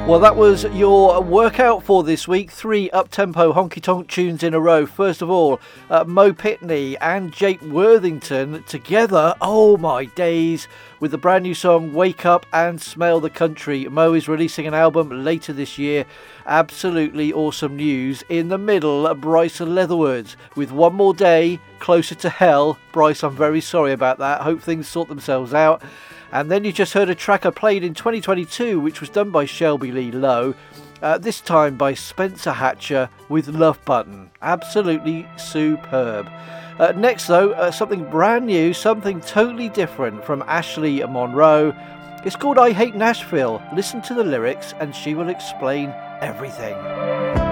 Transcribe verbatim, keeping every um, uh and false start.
Well, that was your workout for this week. Three up-tempo honky-tonk tunes in a row. First of all, uh, Mo Pitney and Jake Worthington together, oh my days, with the brand new song Wake Up and Smell the Country. Mo is releasing an album later this year. Absolutely awesome news. In the middle, Bryce Leatherwood with One More Day, Closer to Hell. Bryce, I'm very sorry about that. Hope things sort themselves out. And then you just heard a track I played in twenty twenty-two, which was done by Shelby Lee Lowe, uh, this time by Spencer Hatcher with Love Button. Absolutely superb. Uh, next though, uh, something brand new, something totally different from Ashley Monroe. It's called I Hate Nashville. Listen to the lyrics and she will explain everything.